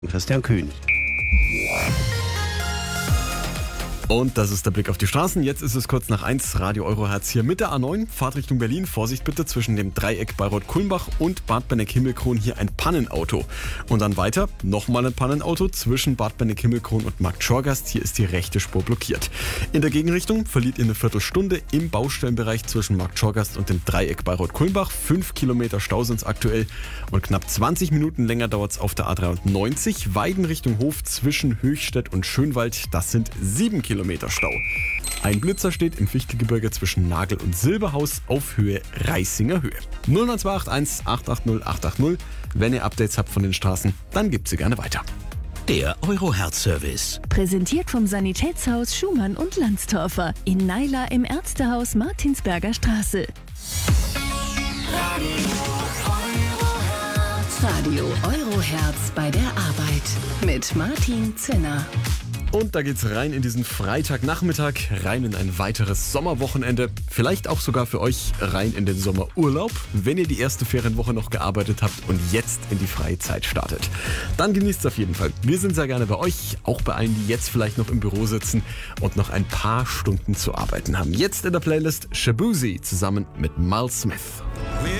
Christian König. Und das ist der Blick auf die Straßen. Jetzt ist es kurz nach 1, Radio Eurohertz hier mit der A9. Fahrt Richtung Berlin. Vorsicht bitte zwischen dem Dreieck Bayreuth-Kulmbach und Bad Benneck-Himmelkron hier ein Pannenauto. Und dann weiter, nochmal ein Pannenauto zwischen Bad Benneck-Himmelkron und Markt Schorgast. Hier ist die rechte Spur blockiert. In der Gegenrichtung verliert ihr eine Viertelstunde im Baustellenbereich zwischen Markt Schorgast und dem Dreieck Bayreuth-Kulmbach. 5 Kilometer Stau sind es aktuell und knapp 20 Minuten länger dauert es auf der A93. Weiden Richtung Hof zwischen Höchstädt und Schönwald. Das sind 7 Kilometer Stau. Ein Blitzer steht im Fichtelgebirge zwischen Nagel und Silberhaus auf Höhe Reißinger Höhe. 09281 880 880. Wenn ihr Updates habt von den Straßen, dann gebt sie gerne weiter. Der Eurohertz-Service. Präsentiert vom Sanitätshaus Schumann und Landstorfer in Naila im Ärztehaus Martinsberger Straße. Radio Eurohertz bei der Arbeit mit Martin Zinner. Und da geht's rein in diesen Freitagnachmittag, rein in ein weiteres Sommerwochenende. Vielleicht auch sogar für euch rein in den Sommerurlaub, wenn ihr die erste Ferienwoche noch gearbeitet habt und jetzt in die freie Zeit startet. Dann genießt es auf jeden Fall. Wir sind sehr gerne bei euch, auch bei allen, die jetzt vielleicht noch im Büro sitzen und noch ein paar Stunden zu arbeiten haben. Jetzt in der Playlist Shaboozey zusammen mit Miles Smith.